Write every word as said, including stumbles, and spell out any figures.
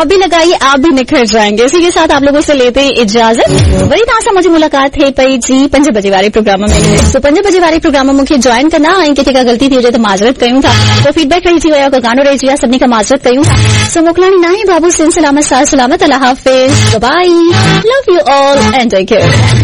आप भी लगाइए, आप भी निखर जाएंगे। इसी के साथ आप लोगों से लेते हैं इजाजत। वही तासा मुझे मुलाकात है पई जी पंज बजे वाले प्रोग्राम में। तो पंज बजे वाले प्रोग्राम में मुख्य ज्वाइन करना आई के का गलती थी हुजे तो माजरत कयूं था। तो फीडबैक रही थी को गानो रही थी सभी का माजरत कयूं था। सो मोकलानी ना है बाबू सिन सलामत साल सलामत अल्लाह हाफिज bye love you all and take care.